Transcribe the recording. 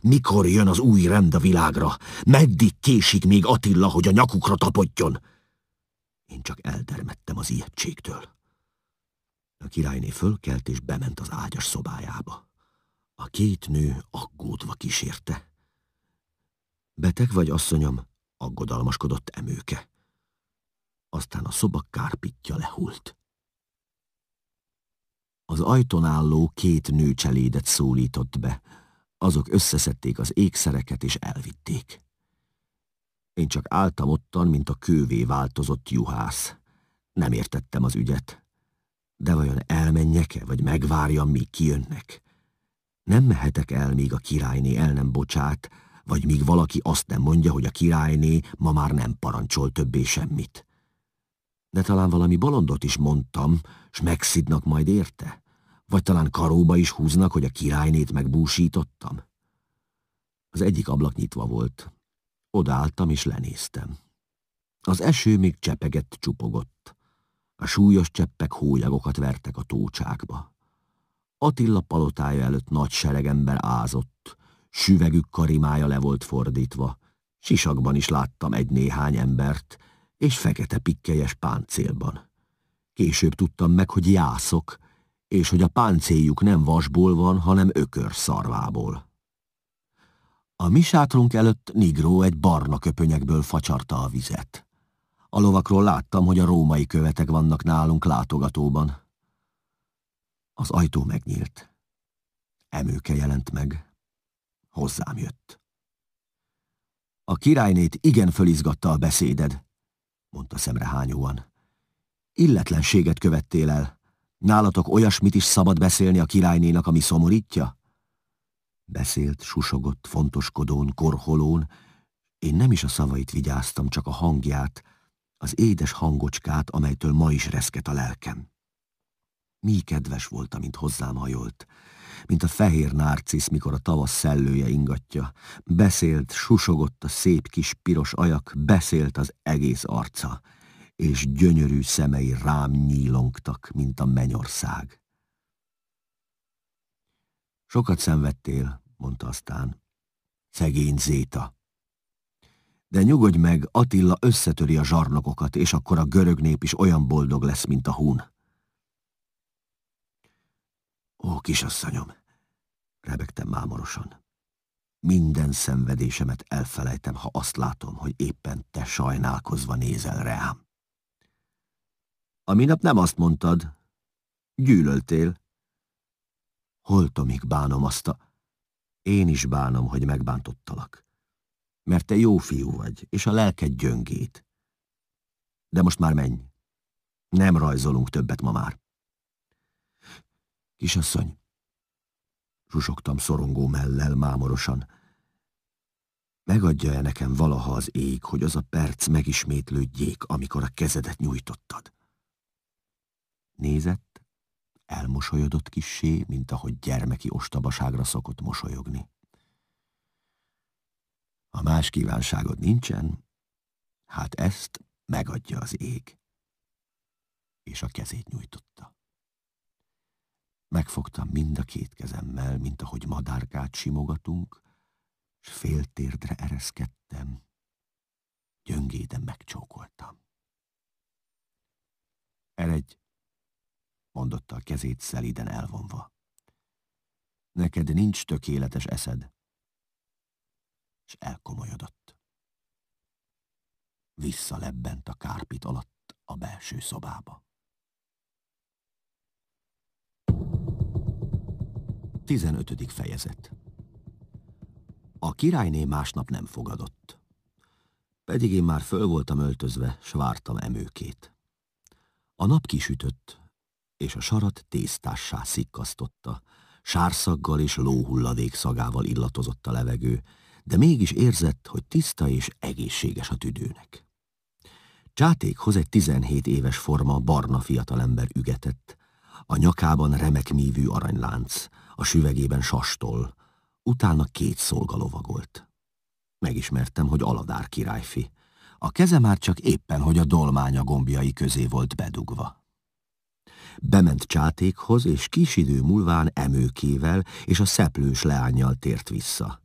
Mikor jön az új rend a világra? Meddig késik még Attila, hogy a nyakukra tapodjon? Én csak eldermedtem az ijegységtől. A királyné fölkelt és bement az ágyas szobájába. A két nő aggódva kísérte. Beteg vagy, asszonyom? Aggodalmaskodott Emőke. Aztán a szoba kárpitja lehult. Az ajtón álló két nőcselédet szólított be. Azok összeszedték az ékszereket és elvitték. Én csak álltam ottan, mint a kővé változott juhász. Nem értettem az ügyet. De vajon elmenjek-e, vagy megvárjam, míg kijönnek? Nem mehetek el, míg a királyné el nem bocsát, vagy míg valaki azt nem mondja, hogy a királyné ma már nem parancsol többé semmit. De talán valami bolondot is mondtam, s megszidnak majd érte? Vagy talán karóba is húznak, hogy a királynét megbúsítottam? Az egyik ablak nyitva volt. Odaálltam és lenéztem. Az eső még csepegett, csupogott. A súlyos cseppek hólyagokat vertek a tócsákba. Attila palotája előtt nagy seregember ázott, süvegük karimája le volt fordítva, sisakban is láttam egy-néhány embert, és fekete pikkelyes páncélban. Később tudtam meg, hogy jászok, és hogy a páncéljuk nem vasból van, hanem ökörszarvából. A mi sátrunk előtt Nigró egy barna köpönyegből facsarta a vizet. A lovakról láttam, hogy a római követek vannak nálunk látogatóban. Az ajtó megnyílt. Emőke jelent meg. Hozzám jött. A királynét igen fölizgatta a beszéded, mondta szemrehányóan. Illetlenséget követtél el. Nálatok olyasmit is szabad beszélni a királynénak, ami szomorítja? Beszélt, susogott, fontoskodón, korholón. Én nem is a szavait vigyáztam, csak a hangját, az édes hangocskát, amelytől ma is reszket a lelkem. Mi kedves volt, amint hozzám hajolt, mint a fehér nárcisz, mikor a tavasz szellője ingatja. Beszélt, susogott a szép kis piros ajak, beszélt az egész arca, és gyönyörű szemei rám nyílongtak, mint a mennyország. Sokat szenvedtél, mondta aztán. Szegény Zéta. De nyugodj meg, Attila összetöri a zsarnokokat, és akkor a görög nép is olyan boldog lesz, mint a hun. Ó, kisasszonyom, rebegtem mámorosan. Minden szenvedésemet elfelejtem, ha azt látom, hogy éppen te sajnálkozva nézel rám. A minap nem azt mondtad, gyűlöltél. Holtomig bánom azt a... Én is bánom, hogy megbántottalak. Mert te jó fiú vagy, és a lelked gyöngét. De most már menj. Nem rajzolunk többet ma már. Kisasszony, susogtam szorongó mellel mámorosan. Megadja-e nekem valaha az ég, hogy az a perc megismétlődjék, amikor a kezedet nyújtottad? Nézett, elmosolyodott kissé, mint ahogy gyermeki ostobaságra szokott mosolyogni. Ha más kívánságod nincsen, hát ezt megadja az ég. És a kezét nyújtotta. Megfogtam mind a két kezemmel, mint ahogy madárkát simogatunk, s féltérdre ereszkedtem, gyöngéden megcsókoltam. Eredj, mondotta a kezét szelíden elvonva. Neked nincs tökéletes eszed. És elkomolyodott. Visszalebbent a kárpit alatt a belső szobába. 15. fejezet. A királyné másnap nem fogadott. Pedig én már föl voltam öltözve, s vártam Emőkét. A nap kisütött, és a sarat tésztássá szikkasztotta, sárszaggal és lóhulladék szagával illatozott a levegő, de mégis érzett, hogy tiszta és egészséges a tüdőnek. Csátékhoz egy 17 éves forma barna fiatalember ügetett, a nyakában remekmívű aranylánc, a süvegében sastól, utána 2 szolga lovagolt. Megismertem, hogy Aladár királyfi. A keze már csak éppen, hogy a dolmánya gombjai közé volt bedugva. Bement Csátékhoz, és kis idő múlván Emőkével és a szeplős leánnyal tért vissza.